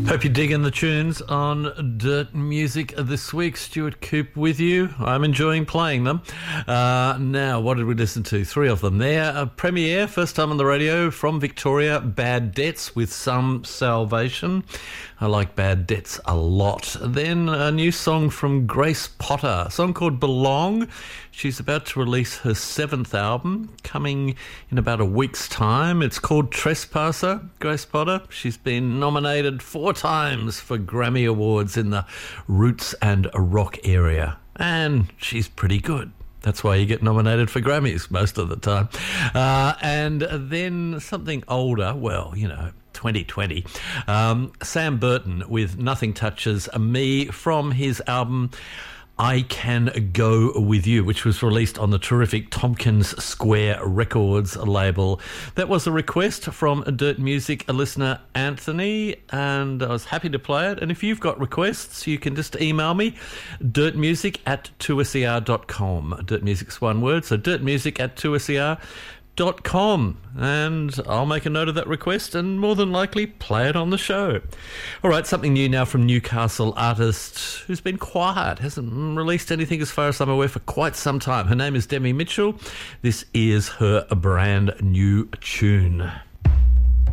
Hope you're digging the tunes on Dirt Music this week. Stuart Coop with you. I'm enjoying playing them. Now, what did we listen to? Three of them there. Premiere, first time on the radio from Victoria, Bad Debts with Some Salvation. I like Bad Debts a lot. Then a new song from Grace Potter, a song called Belong. She's about to release her 7th album, coming in about a week's time. It's called Trespasser, Grace Potter. She's been nominated 4 times for Grammy Awards in the roots and rock area. And she's pretty good. That's why you get nominated for Grammys most of the time. And then something older, well, 2020. Sam Burton with Nothing Touches Me from his album I Can Go With You, which was released on the terrific Tompkins Square Records label. That was a request from Dirt Music listener Anthony, and I was happy to play it. And if you've got requests, you can just email me, dirtmusic@2ser.com. Dirt Music's one word, so dirtmusic@2ser.com, and I'll make a note of that request and more than likely play it on the show. All right, something new now from Newcastle artist who's been quiet, hasn't released anything as far as I'm aware for quite some time. Her name is Demi Mitchell. This is her brand new tune.